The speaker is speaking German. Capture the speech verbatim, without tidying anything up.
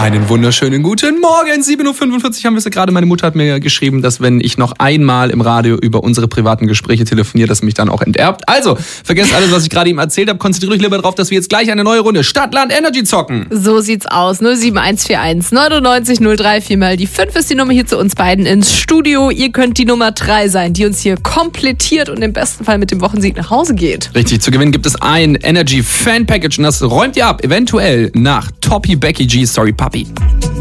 Einen wunderschönen guten Morgen. sieben Uhr fünfundvierzig haben wir es ja gerade. Meine Mutter hat mir geschrieben, dass wenn ich noch einmal im Radio über unsere privaten Gespräche telefoniere, dass mich dann auch enterbt. Also, vergesst alles, was ich gerade ihm erzählt habe. Konzentriert euch lieber darauf, dass wir jetzt gleich eine neue Runde Stadt, Land, Energy zocken. So sieht's aus. null sieben eins vier eins neunundneunzig null drei vier mal die fünf ist die Nummer hier zu uns beiden ins Studio. Ihr könnt die Nummer drei sein, die uns hier komplettiert und im besten Fall mit dem Wochensieg nach Hause geht. Richtig, zu gewinnen gibt es ein Energy Fan Package und das räumt ihr ab, eventuell nach Toppy Becky G Sorry Puppy.